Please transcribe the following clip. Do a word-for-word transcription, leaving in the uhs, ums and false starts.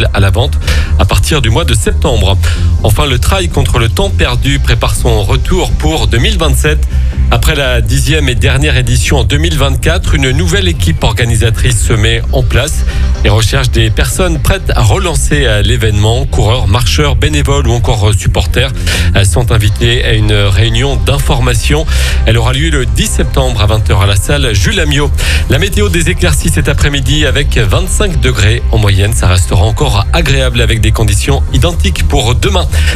à la vente à partir du mois de septembre. Enfin, le trail contre le temps perdu prépare son retour pour deux mille vingt-sept. Après la dixième et dernière édition en deux mille vingt-quatre, une nouvelle équipe organisatrice se met en place et recherche des personnes prêtes à relancer l'événement. Coureurs, marcheurs, bénévoles ou encore supporters sont invités à une réunion d'information. Elle aura lieu le dix septembre à vingt heures à la salle Jules Amiot. La météo des éclaircies cet après-midi avec vingt-cinq degrés en moyenne. Ça restera encore agréable avec des conditions identiques pour demain.